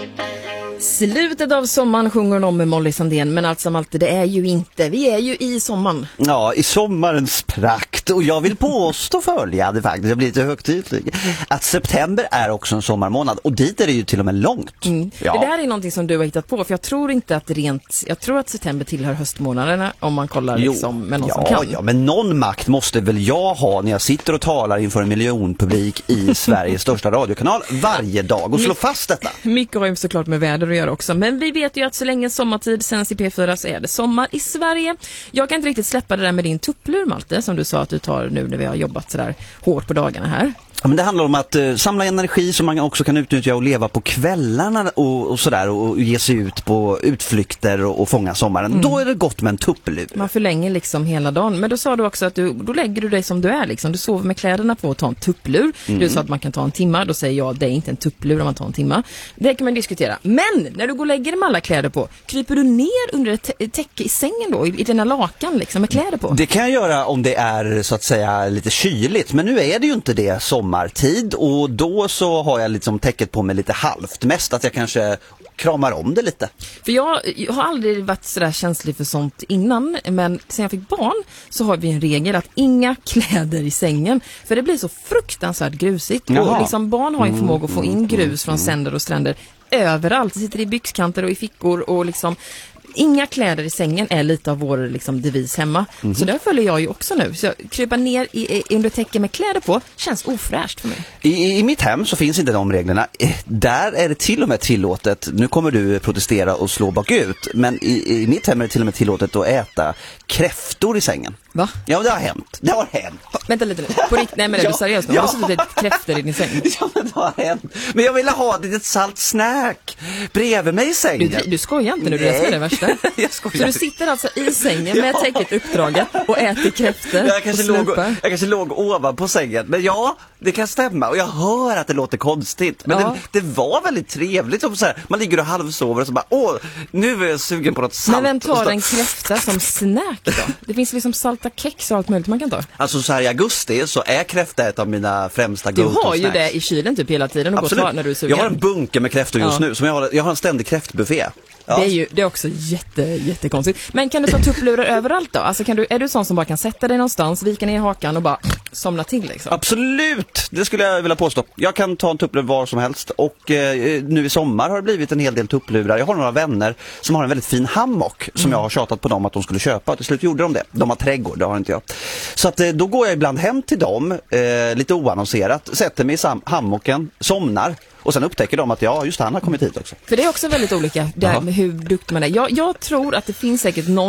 Slutet av sommaren sjunger hon om med Molly Sandén, men allt som alltid, det är ju inte. Vi är ju i sommaren. Ja, i sommarens prakt. Och jag vill påstå följande faktiskt, jag blir lite högtidlig, att september är också en sommarmånad. Och dit är det ju till och med långt. Ja. Det där är någonting som du har hittat på, för jag tror inte att jag tror att september tillhör höstmånaderna om man kollar liksom med någon som kan. Ja, men någon makt måste väl jag ha när jag sitter och talar inför en miljonpublik i Sveriges största radiokanal varje dag och slå fast detta. Mycket har ju såklart med väder att göra också, men vi vet ju att så länge sommartid sänds i P4 så är det sommar i Sverige. Jag kan inte riktigt släppa det där med din tupplur, Malte, som du sa att du tar nu när vi har jobbat så där hårt på dagarna här. Ja, men det handlar om att samla energi som man också kan utnyttja och leva på kvällarna och sådär, och ge sig ut på utflykter och fånga sommaren. Då är det gott med en tupplur. Man förlänger liksom hela dagen. Men då sa du också att då lägger du dig som du är liksom. Du sover med kläderna på och tar en tupplur. Du sa att man kan ta en timma. Då säger jag, det är inte en tupplur om man tar en timma. Det kan man diskutera. Men när du går och lägger dig med alla kläder på, kryper du ner under ett täcke i sängen då? I dina lakan liksom med kläder på? Det kan jag göra om det är så att säga lite kyligt. Men nu är det ju inte det sommartid, och då så har jag liksom täcket på mig lite halvt. Mest att jag kanske kramar om det lite. För jag har aldrig varit sådär känslig för sånt innan, men sen jag fick barn så har vi en regel att inga kläder i sängen, för det blir så fruktansvärt grusigt. Och liksom barn har en förmåga att få in grus från sänder och stränder överallt. Det sitter i byxkanter och i fickor och liksom inga kläder i sängen är lite av vår liksom devis hemma. Så där följer jag ju också nu. Så jag krypa ner under täcket med kläder på känns ofräscht för mig. I mitt hem så finns inte de reglerna. Där är det till och med tillåtet. Nu kommer du protestera och slå bakut. Men i mitt hem är det till och med tillåtet att äta kräftor i sängen. Va? Ja, det har hänt. Det har hänt. Vänta lite nu. På riktigt, nej men är du seriös nu? Har du suttit lite kräftor i din säng? Ja, men det har hänt. Men jag ville ha ett salt snack bredvid mig i sängen. Du skojar inte nu, det är det värsta. Jag skojar. Så du sitter alltså i sängen med täcket uppdraget och äter kräftor. Jag kanske låg ovanpå sängen. Men ja, det kan stämma. Och jag hör att det låter konstigt. Men det var väldigt trevligt. Så här, man ligger och halvsover och så bara, nu är jag sugen på något salt. Men vem tar en kräfta som snack då? Det finns liksom salta kex och allt möjligt man kan ta. Alltså så här i augusti så är kräfta ett av mina främsta go-to-snacks. Du har ju det i kylen typ hela tiden och går när du är sugen. Jag har en bunke med kräftor just nu. Som jag har en ständig kräftbuffé. Ja. Det är också jättekonstigt. Men kan du ta tupplurar överallt då? Alltså är du sån som bara kan sätta dig någonstans, vika ner hakan och bara somna till liksom? Absolut, det skulle jag vilja påstå. Jag kan ta en tupplur var som helst. Och nu i sommar har det blivit en hel del tupplurar. Jag har några vänner som har en väldigt fin hammock som jag har tjatat på dem att de skulle köpa. Till slut gjorde de det. De har trädgård, det har inte jag. Så att då går jag ibland hem till dem lite oannonserat, sätter mig i hammocken, somnar. Och sen upptäcker de att just han har kommit hit också. För det är också väldigt olika hur duktig man är. Jag tror att det finns säkert någon